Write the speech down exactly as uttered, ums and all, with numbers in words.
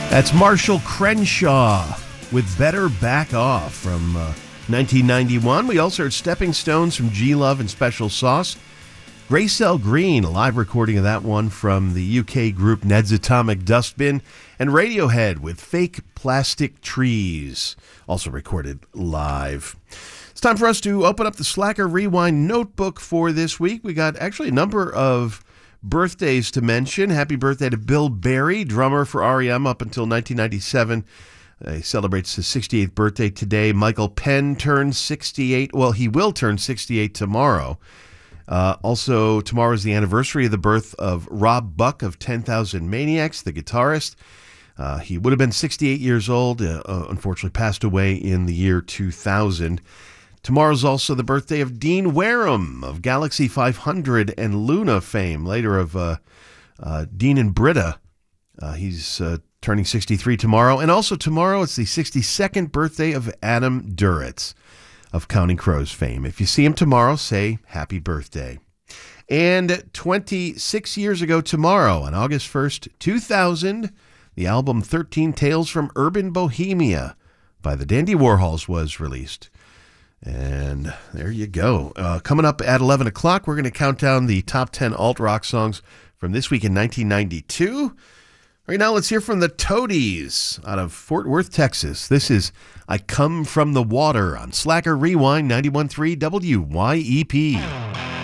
That's Marshall Crenshaw with Better Back Off from uh, nineteen ninety-one. We also heard Stepping Stones from G Love and Special Sauce. Gracell Green, a live recording of that one from the U K group Ned's Atomic Dustbin. And Radiohead with Fake Plastic Trees, also recorded live. It's time for us to open up the Slacker Rewind notebook for this week. We got actually a number of birthdays to mention. Happy birthday to Bill Berry, drummer for R E M up until nineteen ninety-seven. Uh, he celebrates his sixty-eighth birthday today. Michael Penn turns sixty-eight. Well, he will turn sixty-eight tomorrow. Uh, also, tomorrow is the anniversary of the birth of Rob Buck of ten thousand Maniacs, the guitarist. Uh, he would have been sixty-eight years old, uh, uh, unfortunately passed away in the year two thousand. Tomorrow's also the birthday of Dean Wareham of Galaxy five hundred and Luna fame, later of uh, uh, Dean and Britta. Uh, he's uh, turning sixty-three tomorrow. And also tomorrow, it's the sixty-second birthday of Adam Duritz of Counting Crows fame. If you see him tomorrow, say happy birthday. And twenty-six years ago tomorrow, on August first, two thousand, the album thirteen Tales from Urban Bohemia by the Dandy Warhols was released. And there you go. Uh, coming up at eleven o'clock, we're going to count down the top ten alt-rock songs from this week in nineteen ninety-two. Right now, let's hear from the Toadies out of Fort Worth, Texas. This is I Come From the Water on Slacker Rewind ninety-one point three W Y E P.